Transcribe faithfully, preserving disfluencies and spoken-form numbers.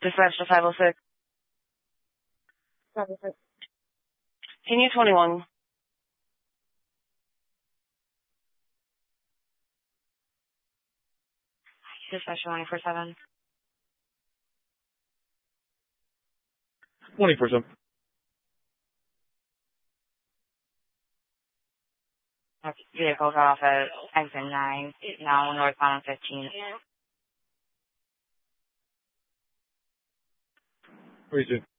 Dispatch to five oh six. five oh six. Can you twenty-one? Dispatch twenty-four seven. twenty-four seven. Vehicle got off at exit nine, now northbound on fifteen. What do you see?